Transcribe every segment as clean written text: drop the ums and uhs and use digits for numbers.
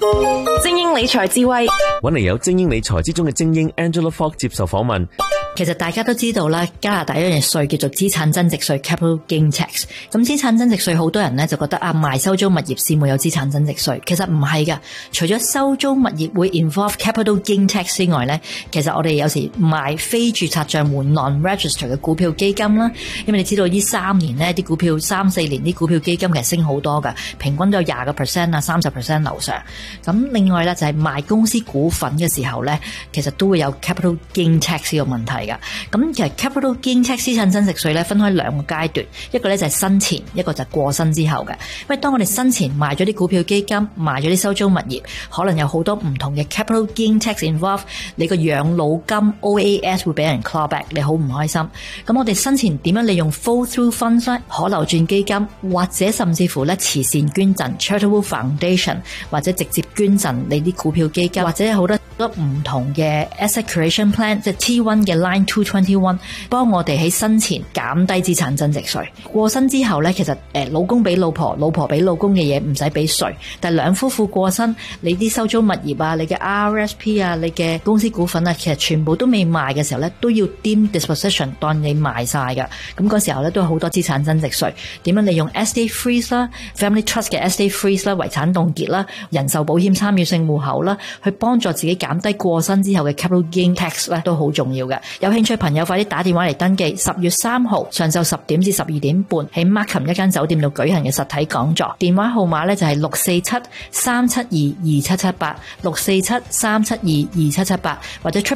精英理財智慧， 搵嚟有精英理財之中嘅精英 Angela Fogg 接受訪問。 其實大家都知道啦，加拿大一樣稅叫做資產增值稅 （capital gain tax）。咁資產增值稅好多人咧就覺得賣收租物業先會有資產增值稅，其實唔係㗎。除咗收租物業會 involve capital gain tax 之外咧，其實我哋有時賣非註冊帳戶 non-register 嘅股票基金啦，因為你知道呢3年咧啲股票3-4年啲股票基金其實升好多㗎，平均都有20% 啊30% 樓上。咁另外咧就係賣公司股份嘅時候咧，其實都會有 capital gain tax 呢個問題。咁其實 capital gain tax 資產增值稅咧分開2個階段，一個咧就係生前，一個就係過身之後嘅。因為當我哋生前賣咗啲股票基金，賣咗啲收租物業，可能有好多唔同嘅 capital gain tax involve， 你個養老金 OAS 會俾人 claw back， 你好唔開心。咁我哋生前點樣利用 flow through funds 呢？可流轉基金，或者甚至乎咧慈善捐贈 charitable foundation， 或者直接捐贈你啲股票基金，或者有好多唔同嘅 asset creation plan， 即係 T1 嘅 line 221， 幫我哋喺生前減低資產增值稅。過身之後咧，其實老公俾老婆，老婆俾老公嘅嘢唔使俾稅，但係兩夫婦過身，你啲收租物業啊，你嘅 RSP 啊，你嘅公司股份啊，其實全部都未賣嘅時候咧，都要 deem disposition 當你賣晒㗎。咁嗰時候咧都有好多資產增值稅。點樣利用 estate freeze 啦、family trust 嘅 estate freeze 啦、遺產凍結啦、人壽保險參與性戶口啦，去幫助自己減低過身之後嘅 capital gain tax 咧，都好重要嘅。有興趣朋友快啲打電話嚟登記，10月3號上晝10點至12點半喺 Markham 一間酒店度舉行嘅實體講座。電話號碼咧就係647-372-2778 647-372-2778，或者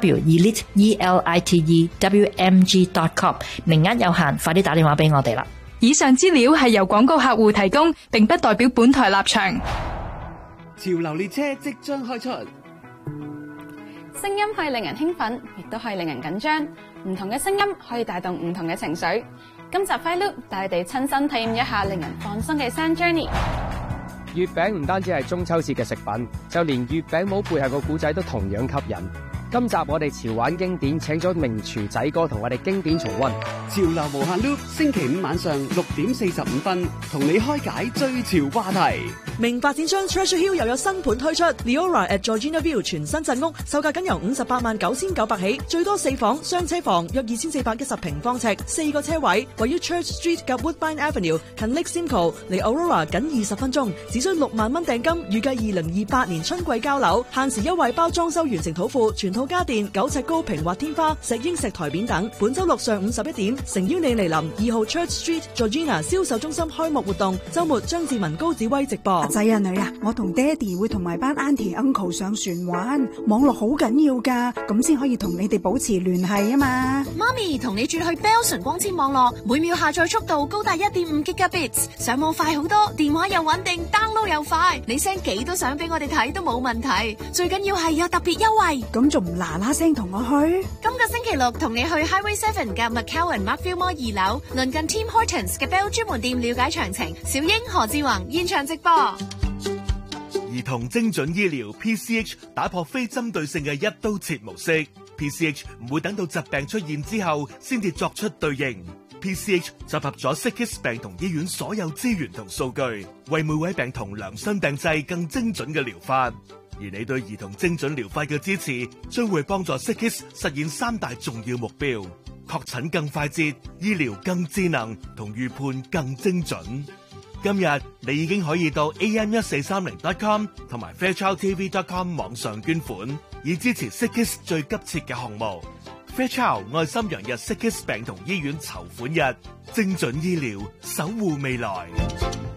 www.elitewmg.com。 名額有限，快啲打電話俾我哋啦。 以上資料係由廣告客戶提供，並不代表本台立場。 潮流列車即將開出， 聲音可以令人興奮，亦都可以令人緊張。唔同嘅聲音可以帶動唔同嘅情緒。今集 Fight Loop 帶你哋親身體驗一下令人放鬆嘅 Sound Journey。 月餅唔單止係中秋節嘅食品，就連月餅帽背後個故仔都同樣吸引。今集我哋潮玩經典，請咗名廚仔哥同我哋經典重溫。 潮流無限 Loop， 星期5晚上6點45分，同你開解最潮話題。 名發展商 Treasure Hill 又有新盤推出 ，Leora at Georgina View 全新鎮屋，售價僅由589900起，最多4房雙車房，約2410平方尺，4個車位，位於 Church Street 及 Woodbine Avenue， 近 Lake Simcoe， 離 Aurora 僅20分鐘，只需6萬蚊訂金，預計2028年春季交樓，限時優惠包裝修完成土庫，全套家電9尺高平滑天花、石英石台面等。本周六上午11點，誠邀你嚟臨2號 Church Street Georgina 銷售中心開幕活動，周末張志文高子威直播。 阿仔啊女啊，我同爹哋會同埋班 Auntie Uncle 上船玩，網絡好緊要噶，咁先可以同你哋保持聯繫啊嘛。 媽咪同你轉去 Bell 純光纖網絡，每秒下載速度高達 1.5 Gigabits， 上網快好多，電話又穩定 ，download 又快，你 send 幾多相俾我哋睇都冇問題，最緊要係有特別優惠。 咁仲唔嗱嗱聲同我去？ 今個星期六同你去 Highway 7嘅 McCowan Markville Mall 2樓，鄰近 Tim Hortons 嘅 Bell 專門店了解詳情。小英何志宏現場直播。 兒童精準醫療 PCH 打破非針對性嘅一刀切模式 ，PCH 唔會等到疾病出現之後先至作出對應。PCH 集合咗 Sickkids 病童醫院所有資源同數據，為每位病童量身訂製更精準嘅療法。而你對兒童精準療法嘅支持，將會幫助 Sickkids 實現3大重要目標：確診更快捷、醫療更智能同預判更精準。今日你已經可以到 am1430.com 同埋 fairchildtv.com 網上捐款，以支持 Sickkids 最急切嘅項目。Fairchild 愛心洋日 Sickkids 病童醫院籌款日，精準醫療守護未來。